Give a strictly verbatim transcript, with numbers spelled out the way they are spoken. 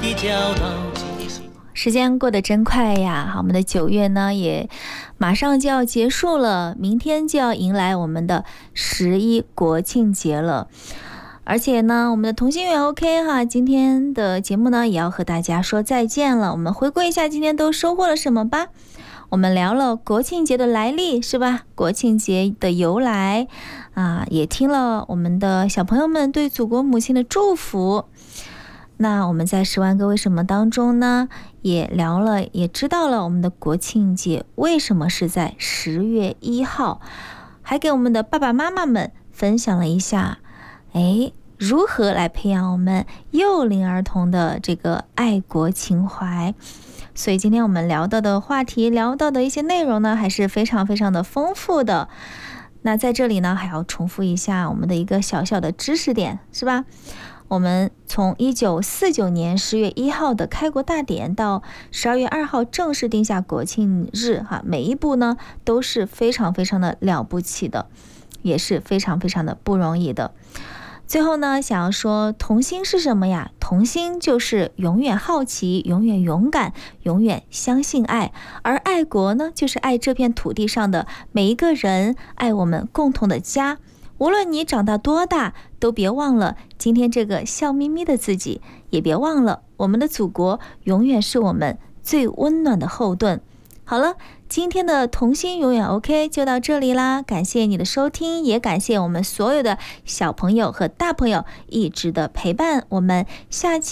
的教导。 时间过得真快呀，好，我们的九月呢也马上就要结束了，明天就要迎来我们的十一国庆节了。而且呢，我们的同心圆 OK 哈，今天的节目呢也要和大家说再见了。我们回顾一下今天都收获了什么吧。我们聊了国庆节的来历，是吧？国庆节的由来啊，也听了我们的小朋友们对祖国母亲的祝福。那我们在十万个为什么当中呢，也聊了，也知道了我们的国庆节为什么是在十月一号，还给我们的爸爸妈妈们分享了一下，哎，如何来培养我们幼龄儿童的这个爱国情怀。所以今天我们聊到的话题，聊到的一些内容呢，还是非常非常的丰富的。那在这里呢，还要重复一下我们的一个小小的知识点，是吧？我们从一九四九年十月一号的开国大典到十二月二号正式定下国庆日哈，每一步呢都是非常非常的了不起的，也是非常非常的不容易的。最后呢，想要说童心是什么呀？童心就是永远好奇，永远勇敢，永远相信爱。而爱国呢，就是爱这片土地上的每一个人，爱我们共同的家。无论你长大多大，都别忘了今天这个笑眯眯的自己，也别忘了我们的祖国永远是我们最温暖的后盾。好了，今天的童心永远 OK 就到这里啦，感谢你的收听，也感谢我们所有的小朋友和大朋友一直的陪伴，我们下期